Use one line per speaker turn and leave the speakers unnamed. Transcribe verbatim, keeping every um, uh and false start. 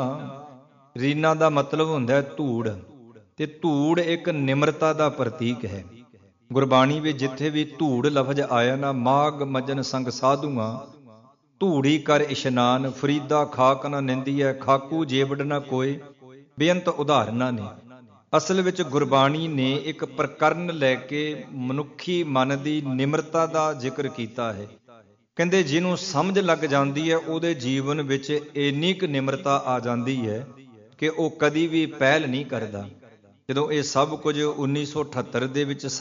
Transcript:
ਰੀਨਾ ਦਾ ਮਤਲਬ ਹੁੰਦਾ ਹੈ ਧੂੜ, ਤੇ ਧੂੜ ਇੱਕ ਨਿਮਰਤਾ ਦਾ ਪ੍ਰਤੀਕ ਹੈ। ਗੁਰਬਾਣੀ ਵਿੱਚ ਜਿੱਥੇ ਵੀ ਧੂੜ ਲਫ਼ਜ਼ ਆਇਆ ਨਾ, ਮਾਗ ਮਜਨ ਸੰਗ ਸਾਧੂਆਂ ਧੂੜੀ ਕਰ ਇਸ਼ਨਾਨ, ਫਰੀਦਾ ਖਾਕ ਨਾ ਨਿੰਦੀਐ, ਖਾਕੂ ਜੇਵੜ ਨਾ ਕੋਏ, ਬੇਅੰਤ ਉਦਾਹਰਨਾਂ ਨੇ। ਅਸਲ ਵਿੱਚ ਗੁਰਬਾਣੀ ਨੇ ਇੱਕ ਪ੍ਰਕਰਨ ਲੈ ਕੇ ਮਨੁੱਖੀ ਮਨ ਦੀ ਨਿਮਰਤਾ ਦਾ ਜ਼ਿਕਰ ਕੀਤਾ ਹੈ। ਕਹਿੰਦੇ ਜਿਹਨੂੰ ਸਮਝ ਲੱਗ ਜਾਂਦੀ ਹੈ ਉਹਦੇ ਜੀਵਨ ਵਿੱਚ ਇੰਨੀ ਕੁ ਨਿਮਰਤਾ ਆ ਜਾਂਦੀ ਹੈ ਕਿ ਉਹ ਕਦੀ ਵੀ ਪਹਿਲ ਨਹੀਂ ਕਰਦਾ। ਜਦੋਂ ਇਹ ਸਭ ਕੁਝ ਉੱਨੀ ਸੌ ਅਠੱਤਰ ਦੇ ਵਿੱਚ